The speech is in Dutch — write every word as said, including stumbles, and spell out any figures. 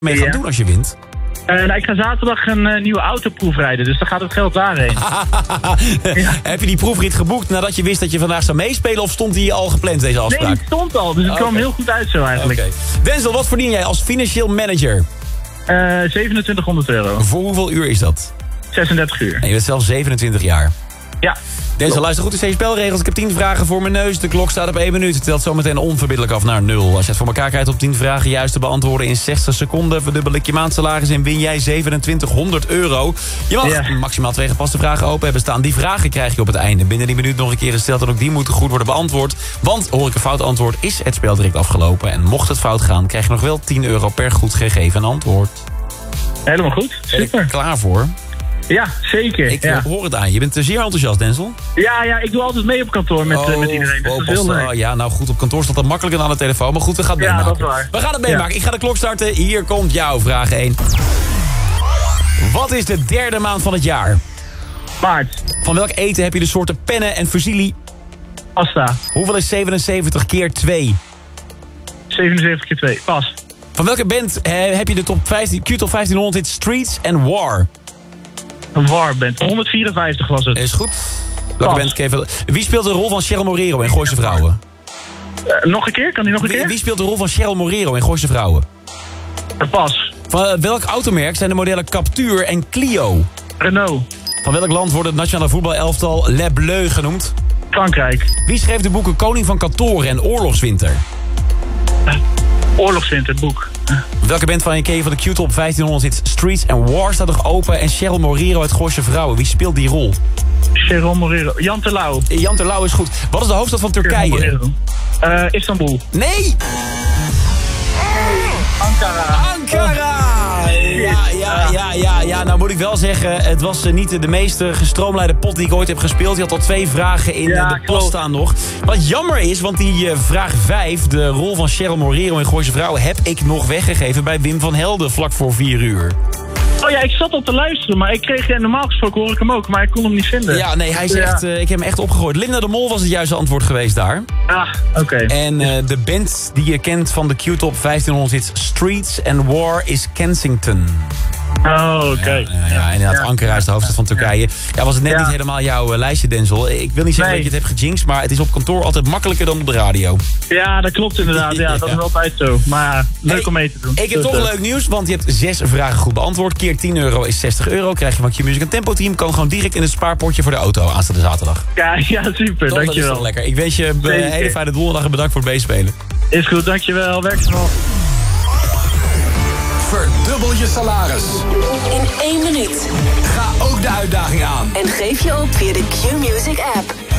mee gaan Ja. doen als je wint? Uh, nou, ik ga zaterdag een uh, nieuwe autoproef rijden, dus dan gaat het geld daarheen. Ja. Heb je die proefrit geboekt nadat je wist dat je vandaag zou meespelen, of stond die al gepland, deze afspraak? Nee, die stond al, dus het Okay. kwam heel goed uit zo eigenlijk. Oké. Denzel, wat verdien jij als financieel manager? Uh, zevenentwintighonderd euro. Voor hoeveel uur is dat? zesendertig uur. En je bent zelf zevenentwintig jaar. Ja. Denzel, luister goed, is deze spelregels. Ik heb tien vragen voor mijn neus. De klok staat op één minuut. Het telt zometeen onverbiddelijk af naar nul. Als je het voor elkaar krijgt op tien vragen juist te beantwoorden in zestig seconden, verdubbel ik je maandsalaris en win jij zevenentwintighonderd euro. Je mag Ja. maximaal twee gepaste vragen open hebben staan. Die vragen krijg je op het einde. Binnen die minuut nog een keer gesteld en ook die moeten goed worden beantwoord. Want hoor ik een fout antwoord, is het spel direct afgelopen. En mocht het fout gaan, krijg je nog wel tien euro per goed gegeven antwoord. Helemaal goed, Ben je super. er klaar voor? Ja, zeker. Ik ja. hoor het aan je. Je bent zeer enthousiast, Denzel. Ja, ja, ik doe altijd mee op kantoor met, uh, met iedereen, dus oh, dat is heel pas- leuk. oh, ja, nou goed, op kantoor staat dat makkelijker dan aan de telefoon. Maar goed, we gaan het Ja, meemaken. dat is waar. We gaan het meemaken. Ja. Ik ga de klok starten. Hier komt jouw vraag één. Wat is de derde maand van het jaar? Maart, Van welk eten heb je de soorten pennen en fusilli? pasta, Hoeveel is zevenenzeventig keer twee? zevenenzeventig keer twee, pas. Van welke band eh, heb je de top vijftien, Q-top vijftienhonderd hits Streets and War? Een warband, honderdvierenvijftig was het. Is goed. Welke Pas. band ken je veel? Wie speelt de rol van Cheryl Morero in Gooise Vrouwen? Uh, nog een keer, kan die nog een Wie, keer? wie speelt de rol van Cheryl Morero in Gooise Vrouwen? Pas, Van eh, welk automerk zijn de modellen Captur en Clio? Renault, Van welk land wordt het nationale voetbalelftal Le Bleu genoemd? Frankrijk, Wie schreef de boeken Koning van Kantoren en Oorlogswinter? Oorlogswinter, het boek. Welke band van je ken je van de Q-top vijftienhonderd hits Streets and War staat nog open en Cheryl Morero uit Gooise Vrouwen? Wie speelt die rol? Cheryl Morero, Jan Terlouw. Jan Terlouw is goed. Wat is de hoofdstad van Cheryl Turkije? Morero. Uh, Istanbul. Nee! Ankara. Ankara! Ja, ja, ja, ja, ja. Nou moet ik wel zeggen, het was eh, niet de meest eh, gestroomlijnde pot die ik ooit heb gespeeld. Je had al twee vragen in Ja, eh, de post klopt. staan nog. Wat jammer is, want die eh, vraag vijf, de rol van Cheryl Morero in Gooise Vrouwen, heb ik nog weggegeven bij Wim van Helden vlak voor vier uur. Oh ja, ik zat al te luisteren, maar ik kreeg, ja, normaal gesproken hoor ik hem ook, maar ik kon hem niet vinden. Ja, nee, hij is Ja. echt, eh, ik heb hem echt opgegooid. Linda de Mol was het juiste antwoord geweest daar. Ah, oké. En eh, de band die je kent van de Q-top vijftienhonderd hits Streets and War is Kensington. Oh, oké. Ja, ja, ja, inderdaad, Ja. Ankara is de hoofdstad van Turkije. Ja, was het net Ja. niet helemaal jouw uh, lijstje, Denzel. Ik wil niet zeggen Nee. dat je het hebt gejinxed, maar het is op kantoor altijd makkelijker dan op de radio. Ja, dat klopt inderdaad. Ja, dat is altijd zo. Maar ja, leuk Hey, om mee te doen. Ik heb Dus, toch uh, leuk nieuws, want je hebt zes vragen goed beantwoord. Keer tien euro is zestig euro. Krijg je van Q-Music een Tempo Team. Kan gewoon direct in het spaarpotje voor de auto aanstaande zaterdag. Ja, ja, super. Toch, dat is Dankjewel. toch lekker. Ik wens je een Zeker. hele fijne donderdag en bedankt voor het meespelen. Is goed, dankjewel. Werk snel. Verdubbel je salaris. In één minuut. Ga ook de uitdaging aan. En geef je op via de Q-Music app.